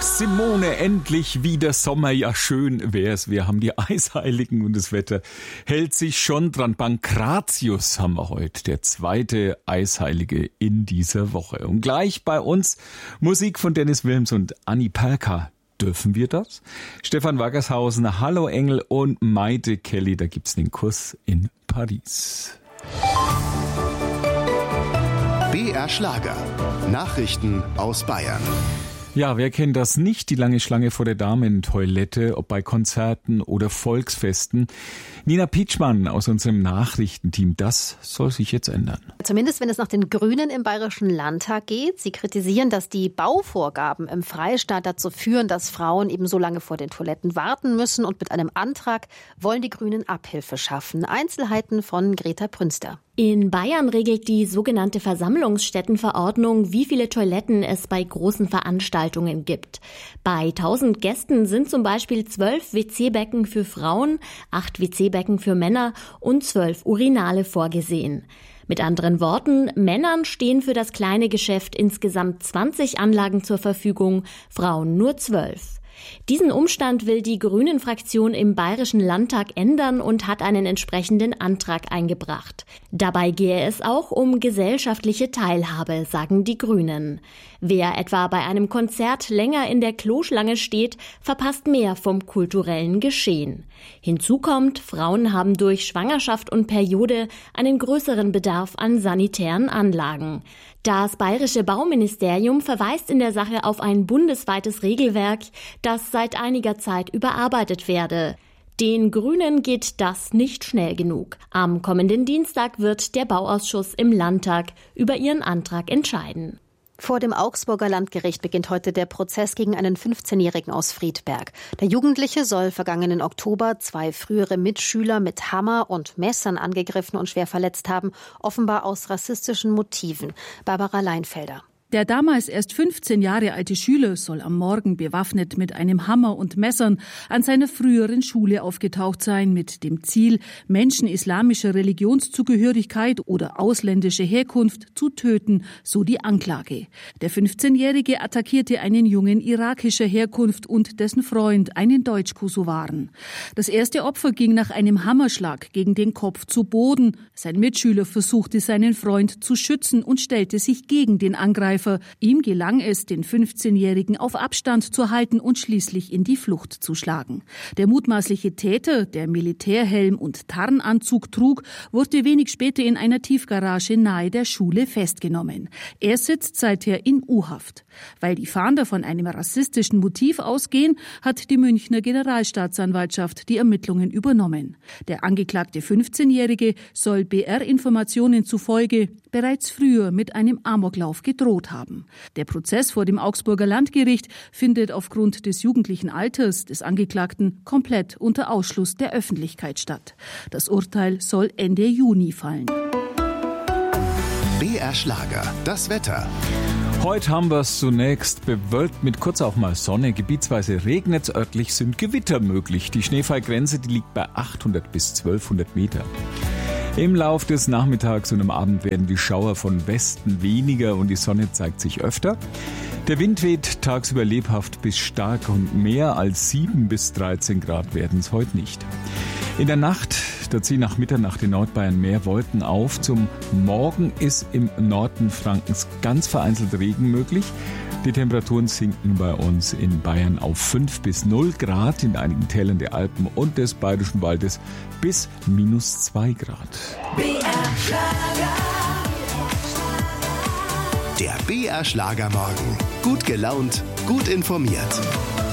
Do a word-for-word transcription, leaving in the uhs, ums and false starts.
Simone, endlich wieder Sommer, ja schön wär's. Wir haben die Eisheiligen und das Wetter hält sich schon dran. Pankratius haben wir heute, der zweite Eisheilige in dieser Woche. Und gleich bei uns Musik von Dennis Wilms und Annie Perka. Dürfen wir das? Stefan Waggershausen, Hallo Engel und Maite Kelly, da gibt's den Kurs in Paris. B R Schlager. Nachrichten aus Bayern. Ja, wer kennt das nicht? Die lange Schlange vor der Damentoilette, ob bei Konzerten oder Volksfesten. Nina Pietschmann aus unserem Nachrichtenteam, das soll sich jetzt ändern. Zumindest wenn es nach den Grünen im Bayerischen Landtag geht. Sie kritisieren, dass die Bauvorgaben im Freistaat dazu führen, dass Frauen eben so lange vor den Toiletten warten müssen. Und mit einem Antrag wollen die Grünen Abhilfe schaffen. Einzelheiten von Greta Prünster. In Bayern regelt die sogenannte Versammlungsstättenverordnung, wie viele Toiletten es bei großen Veranstaltungen gibt. Bei tausend Gästen sind zum Beispiel zwölf W C-Becken für Frauen, acht W C-Becken für Männer und zwölf Urinale vorgesehen. Mit anderen Worten, Männern stehen für das kleine Geschäft insgesamt zwanzig Anlagen zur Verfügung, Frauen nur zwölf. Diesen Umstand will die Grünen-Fraktion im Bayerischen Landtag ändern und hat einen entsprechenden Antrag eingebracht. Dabei gehe es auch um gesellschaftliche Teilhabe, sagen die Grünen. Wer etwa bei einem Konzert länger in der Kloschlange steht, verpasst mehr vom kulturellen Geschehen. Hinzu kommt, Frauen haben durch Schwangerschaft und Periode einen größeren Bedarf an sanitären Anlagen. Das bayerische Bauministerium verweist in der Sache auf ein bundesweites Regelwerk, das seit einiger Zeit überarbeitet werde. Den Grünen geht das nicht schnell genug. Am kommenden Dienstag wird der Bauausschuss im Landtag über ihren Antrag entscheiden. Vor dem Augsburger Landgericht beginnt heute der Prozess gegen einen fünfzehnjährigen aus Friedberg. Der Jugendliche soll vergangenen Oktober zwei frühere Mitschüler mit Hammer und Messern angegriffen und schwer verletzt haben, offenbar aus rassistischen Motiven. Barbara Leinfelder. Der damals erst fünfzehn Jahre alte Schüler soll am Morgen bewaffnet mit einem Hammer und Messern an seiner früheren Schule aufgetaucht sein, mit dem Ziel, Menschen islamischer Religionszugehörigkeit oder ausländischer Herkunft zu töten, so die Anklage. Der fünfzehnjährige attackierte einen Jungen irakischer Herkunft und dessen Freund, einen Deutsch-Kosovaren. Das erste Opfer ging nach einem Hammerschlag gegen den Kopf zu Boden. Sein Mitschüler versuchte, seinen Freund zu schützen und stellte sich gegen den Angreifer. Ihm gelang es, den fünfzehnjährigen auf Abstand zu halten und schließlich in die Flucht zu schlagen. Der mutmaßliche Täter, der Militärhelm und Tarnanzug trug, wurde wenig später in einer Tiefgarage nahe der Schule festgenommen. Er sitzt seither in U-Haft. Weil die Fahnder von einem rassistischen Motiv ausgehen, hat die Münchner Generalstaatsanwaltschaft die Ermittlungen übernommen. Der angeklagte fünfzehnjährige soll B R-Informationen zufolge bereits früher mit einem Amoklauf gedroht haben. Der Prozess vor dem Augsburger Landgericht findet aufgrund des jugendlichen Alters des Angeklagten komplett unter Ausschluss der Öffentlichkeit statt. Das Urteil soll Ende Juni fallen. B R Schlager, das Wetter. Heute haben wir es zunächst bewölkt mit kurz auch mal Sonne. Gebietsweise regnet es, örtlich sind Gewitter möglich. Die Schneefallgrenze, die liegt bei achthundert bis zwölfhundert Meter. Im Lauf des Nachmittags und am Abend werden die Schauer von Westen weniger und die Sonne zeigt sich öfter. Der Wind weht tagsüber lebhaft bis stark und mehr als sieben bis dreizehn Grad werden es heute nicht. In der Nacht, da ziehen nach Mitternacht in Nordbayern mehr Wolken auf. Zum Morgen ist im Norden Frankens ganz vereinzelt Regen möglich. Die Temperaturen sinken bei uns in Bayern auf fünf bis null Grad, in einigen Tälern der Alpen und des Bayerischen Waldes bis minus zwei Grad. B R Schlager. Der B R Schlagermorgen. Gut gelaunt, gut informiert.